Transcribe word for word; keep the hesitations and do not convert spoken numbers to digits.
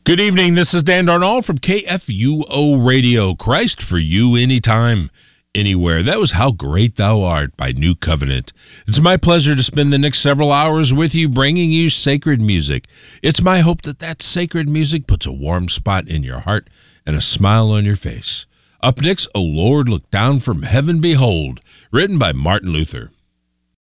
Good evening. This is Dan Darnall from K F U O Radio. Christ for you anytime, anywhere. That was How Great Thou Art by New Covenant. It's my pleasure to spend the next several hours with you, bringing you sacred music. It's my hope that that sacred music puts a warm spot in your heart and a smile on your face. Up next, O Lord, Look Down from Heaven, Behold, written by Martin Luther.